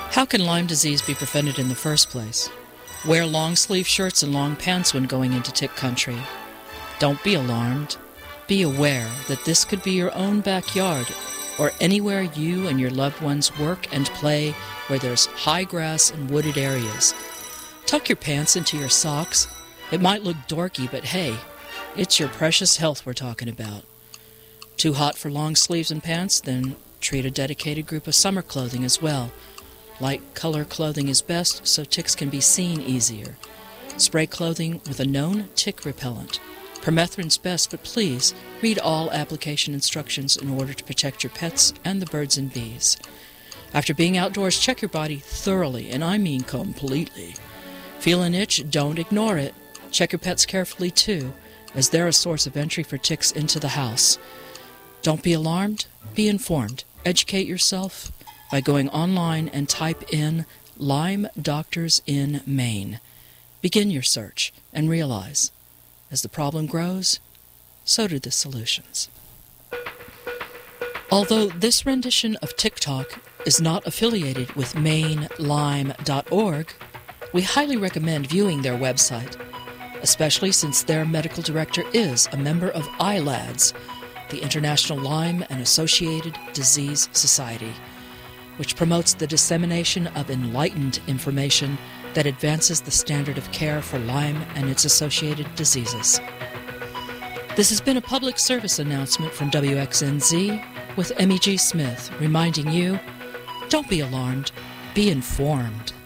How can Lyme disease be prevented in the first place? Wear long-sleeve shirts and long pants when going into tick country. Don't be alarmed. Be aware that this could be your own backyard or anywhere you and your loved ones work and play where there's high grass and wooded areas. Tuck your pants into your socks. It might look dorky, but hey, it's your precious health we're talking about. Too hot for long sleeves and pants? Then treat a dedicated group of summer clothing as well. Light color clothing is best so ticks can be seen easier. Spray clothing with a known tick repellent. Permethrin's best, but please read all application instructions in order to protect your pets and the birds and bees. After being outdoors, check your body thoroughly, and I mean completely. Feel an itch? Don't ignore it. Check your pets carefully too, as they're a source of entry for ticks into the house. Don't be alarmed. Be informed. Educate yourself by going online and type in Lyme Doctors in Maine. Begin your search and realize, as the problem grows, so do the solutions. Although this rendition of TikTok is not affiliated with MaineLyme.org, we highly recommend viewing their website, especially since their medical director is a member of ILADS, the International Lyme and Associated Disease Society, which promotes the dissemination of enlightened information that advances the standard of care for Lyme and its associated diseases. This has been a public service announcement from WXNZ with Emmy G. Smith, reminding you, don't be alarmed, be informed.